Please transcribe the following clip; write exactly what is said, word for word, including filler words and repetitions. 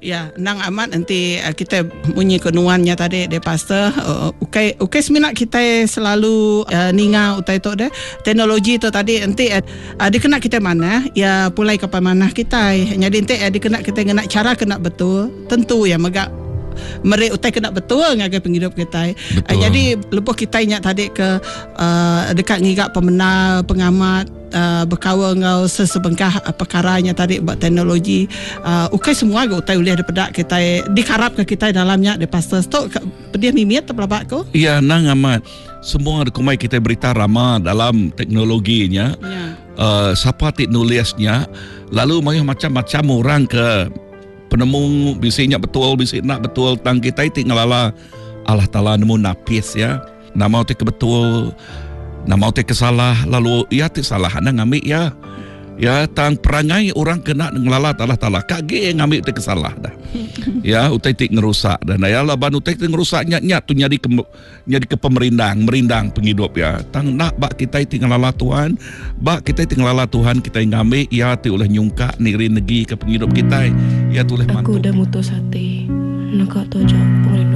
Ya, nang amat nanti uh, kita bunyi kenuannya tadi de pastor. Uh, ukai ukai seminat kita selalu uh, ninga utai tu deh. Teknologi tu tadi nanti uh, dikena kita mana ya pulai ke mana kita. Jadi nanti uh, dikena kita kena cara kena betul. Tentu ya megak mereka utai kena betul ngagai penghidup kita. Uh, jadi lepas kita ingat tadi ke uh, dekat ngigak pemenang pengamat Uh, berkawan ngau sesebengkah uh, perkaranya tadi buat teknologi uh, ukai semua ke utai boleh daripada kita dikarap ke kita dalamnya de pastor tu dia mimit terpelabak ko iya nang amat semua kumai kita berita ramah dalam teknologinya ya. Uh, siapa tik nulisnya lalu banyak macam-macam orang ke penemu bisanya betul bisik nak betul tang kita tik ngalala Allah Ta'ala nemu napis ya nama tik betul nama te kesalah lalu ia te salah ana ngambil ya ya tang perangai orang kena ngelalat Allah Taala kage ngambil te kesalah dah ya utai te ngerusak dan ya lah ban utai te ngerusak nyat-nyat tu nyadi ke nyadi ke pemerindang merindang penghidup ya tang nak bak kita te ngelalat Tuhan bak kita te ngelalat Tuhan kita ngambil ya te oleh nyungka negeri negi ke penghidup kita ya tu oleh mantu aku dah mutus hati nak tojak